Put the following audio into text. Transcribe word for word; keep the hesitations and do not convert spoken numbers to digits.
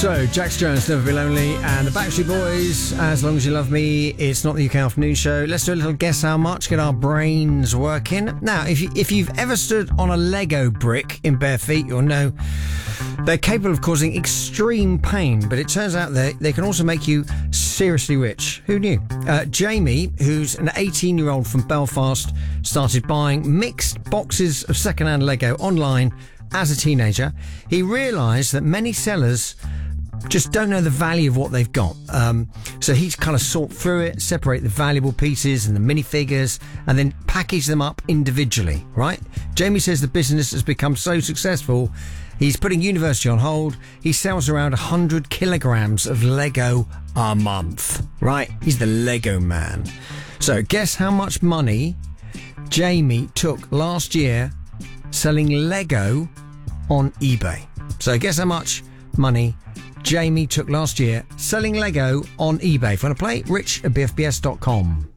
So, Jax Jones, Never Be Lonely, and the Backstreet Boys, As Long As You Love Me. It's not the U K Afternoon Show. Let's do a little guess how much, get our brains working. Now, if, you, if you've ever stood on a Lego brick in bare feet, you'll know they're capable of causing extreme pain, but it turns out they, they can also make you seriously rich. Who knew? Uh, Jamie, who's an eighteen-year-old from Belfast, started buying mixed boxes of second-hand Lego online as a teenager. He realised that many sellers just don't know the value of what they've got. Um, so he's kind of sort through it, separate the valuable pieces and the minifigures, and then package them up individually, right? Jamie says the business has become so successful, he's putting university on hold. He sells around one hundred kilograms of Lego a month, right? He's the Lego man. So guess how much money Jamie took last year selling Lego on eBay. So guess how much money Jamie took last year selling Lego on eBay. If you want to play, rich at b f b s dot com.